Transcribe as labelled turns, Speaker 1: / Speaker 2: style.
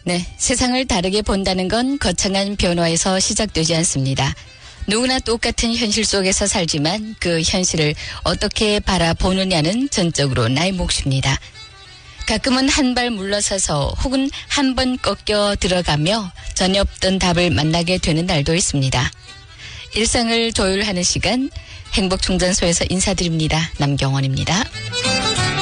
Speaker 1: 네, 세상을 다르게 본다는 건 거창한 변화에서 시작되지 않습니다. 누구나 똑같은 현실 속에서 살지만 그 현실을 어떻게 바라보느냐는 전적으로 나의 몫입니다. 가끔은 한 발 물러서서 혹은 한 번 꺾여 들어가며 전혀 없던 답을 만나게 되는 날도 있습니다. 일상을 조율하는 시간, 행복충전소에서 인사드립니다. 남경원입니다.